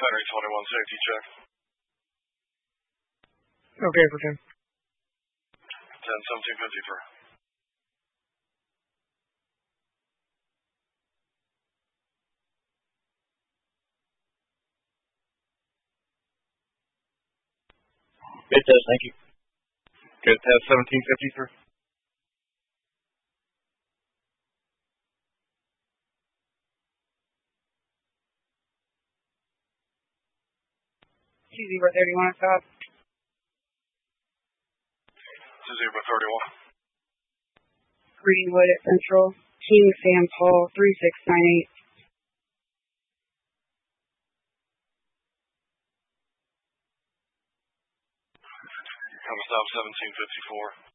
Henry 21, safety check. Okay, for 10. 10-17-53. Good test, thank you. Good test, 1753. Zebra 31 on top. Zebra 31. Greenwood at Central. King Sam Paul 3698. Cover stop 1754.